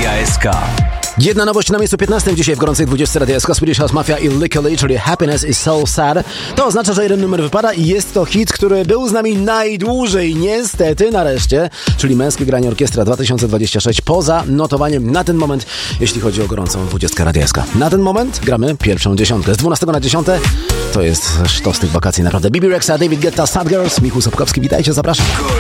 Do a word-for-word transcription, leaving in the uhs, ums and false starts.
Radia S K. Jedna nowość na miejscu piętnastym dzisiaj w gorącej dwudziestce Radia S K. Swedish House Mafia i Lick Lee, czyli Happiness is So Sad. To oznacza, że jeden numer wypada i jest to hit, który był z nami najdłużej, niestety, nareszcie, czyli Męskie Granie Orkiestra dwa tysiące dwadzieścia sześć, poza notowaniem na ten moment, jeśli chodzi o gorącą dwudziestkę Radia S K. Na ten moment gramy pierwszą dziesiątkę. Z dwunastego na dziesiąte to jest sztos tych wakacji, naprawdę. Bibi Rexa, David Guetta, Sad Girls, Michał Sapkowski, witajcie, zapraszam.